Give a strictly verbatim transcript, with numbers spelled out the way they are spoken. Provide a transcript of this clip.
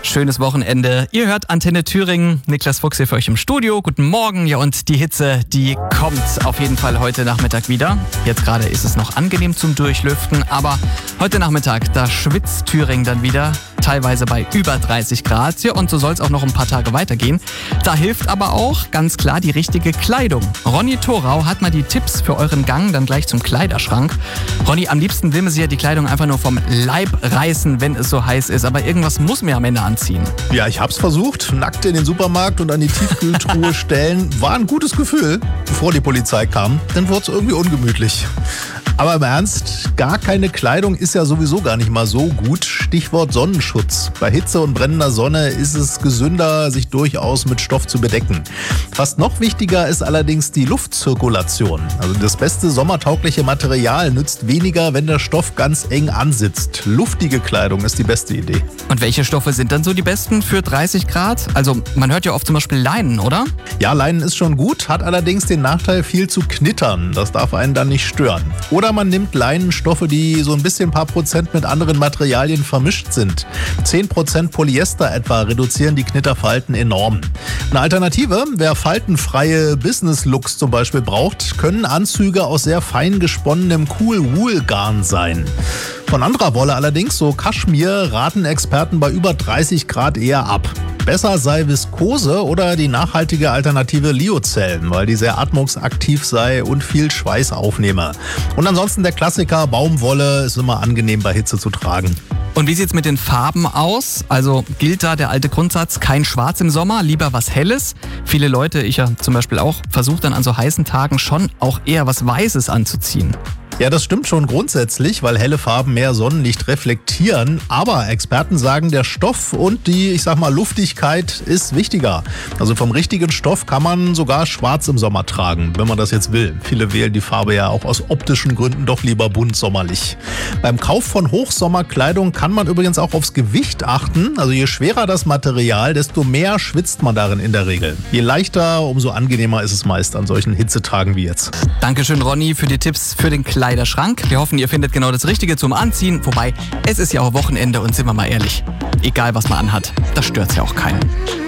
Schönes Wochenende. Ihr hört Antenne Thüringen. Niklas Fuchs hier für euch im Studio. Guten Morgen. Ja, und die Hitze, die kommt auf jeden Fall heute Nachmittag wieder. Jetzt gerade ist es noch angenehm zum Durchlüften, aber heute Nachmittag, da schwitzt Thüringen dann wieder. Teilweise bei über dreißig Grad. Ja, und so soll es auch noch ein paar Tage weitergehen. Da hilft aber auch ganz klar die richtige Kleidung. Ronny Thorau hat mal die Tipps für euren Gang dann gleich zum Kleiderschrank. Ronny, am liebsten will man sich ja die Kleidung einfach nur vom Leib reißen, wenn es so heiß ist. Aber irgendwas muss man ja am Ende anziehen. Ja, ich hab's versucht. Nackt in den Supermarkt und an die Tiefkühltruhe stellen. War ein gutes Gefühl, bevor die Polizei kam. Dann wurde es irgendwie ungemütlich. Aber im Ernst, gar keine Kleidung ist ja sowieso gar nicht mal so gut. Stichwort Sonnenschutz. Bei Hitze und brennender Sonne ist es gesünder, sich durchaus mit Stoff zu bedecken. Fast noch wichtiger ist allerdings die Luftzirkulation. Also das beste sommertaugliche Material nützt weniger, wenn der Stoff ganz eng ansitzt. Luftige Kleidung ist die beste Idee. Und welche Stoffe sind dann so die besten für dreißig Grad? Also man hört ja oft zum Beispiel Leinen, oder? Ja, Leinen ist schon gut, hat allerdings den Nachteil, viel zu knittern. Das darf einen dann nicht stören. Oder man nimmt Leinenstoffe, die so ein bisschen ein paar Prozent mit anderen Materialien vermischt sind. zehn Prozent Polyester etwa reduzieren die Knitterfalten enorm. Eine Alternative, wer faltenfreie Business-Looks zum Beispiel braucht, können Anzüge aus sehr fein gesponnenem Cool-Wool-Garn sein. Von anderer Wolle allerdings, so Kaschmir, raten Experten bei über dreißig Grad eher ab. Besser sei Viskose oder die nachhaltige Alternative Lyocell, weil die sehr atmungsaktiv sei und viel Schweiß aufnehme. Und ansonsten der Klassiker Baumwolle ist immer angenehm bei Hitze zu tragen. Und wie sieht's mit den Farben aus? Also gilt da der alte Grundsatz, kein Schwarz im Sommer, lieber was Helles? Viele Leute, ich ja zum Beispiel auch, versuchen dann an so heißen Tagen schon auch eher was Weißes anzuziehen. Ja, das stimmt schon grundsätzlich, weil helle Farben mehr Sonnenlicht reflektieren. Aber Experten sagen, der Stoff und die, ich sag mal, Luftigkeit ist wichtiger. Also vom richtigen Stoff kann man sogar schwarz im Sommer tragen, wenn man das jetzt will. Viele wählen die Farbe ja auch aus optischen Gründen doch lieber bunt sommerlich. Beim Kauf von Hochsommerkleidung kann man übrigens auch aufs Gewicht achten. Also je schwerer das Material, desto mehr schwitzt man darin in der Regel. Je leichter, umso angenehmer ist es meist an solchen Hitzetagen wie jetzt. Dankeschön, Ronny, für die Tipps für den Kleiderschrank. Kleiderschrank. Wir hoffen, ihr findet genau das Richtige zum Anziehen. Wobei, es ist ja auch Wochenende und sind wir mal ehrlich, egal was man anhat, das stört ja auch keinen.